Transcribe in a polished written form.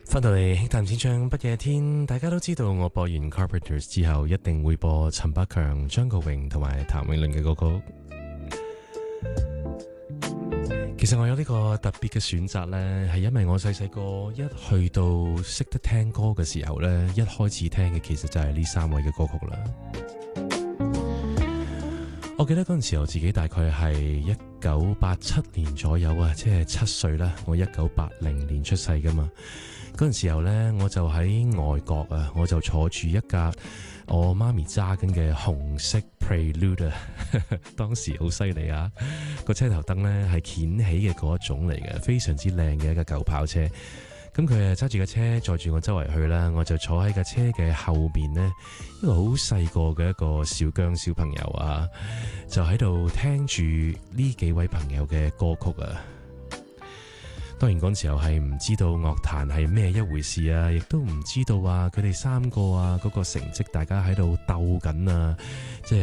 翻到嚟輕談淺唱不夜天，大家都知道我播完 Carpenters 之後一定會播陳百強、張國榮同埋譚詠麟嘅歌曲。其實我有呢個特別嘅選擇呢，係因為我細細個一去到識得聽歌嘅時候呢，一開始聽嘅其實就係呢三位嘅歌曲啦。我記得嗰陣時候自己大概係1987年左右啊，即係7歲啦。我1980年出世噶嘛，嗰陣時候呢，我就喺外國啊，我就坐住一架我媽咪揸緊嘅紅色 Prelude 啊，當時好犀利啊，個車頭燈呢係掀起嘅嗰一種嚟嘅，非常之靚嘅一架舊跑車。咁佢揸住架車載住我周圍去啦，我就坐喺架車嘅後邊呢，一個好細個嘅一個小姜小朋友啊，就喺度聽住呢幾位朋友嘅歌曲啊。當然嗰時候係唔知道樂壇係咩一回事啊，亦都唔知道話佢哋三個啊嗰個成績大家喺度鬥緊啊，即係